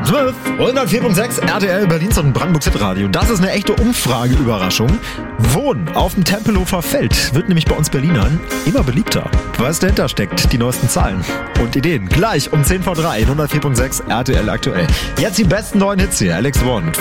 12, 104.6 RTL Berlins und Brandenburgs Hitradio. Das ist eine echte Umfrageüberraschung. Wohnen auf dem Tempelhofer Feld wird nämlich bei uns Berlinern immer beliebter. Was dahinter steckt, die neuesten Zahlen und Ideen. Gleich um 10 vor 3 in 104.6 RTL aktuell. Jetzt die besten neuen Hits hier. Alex One.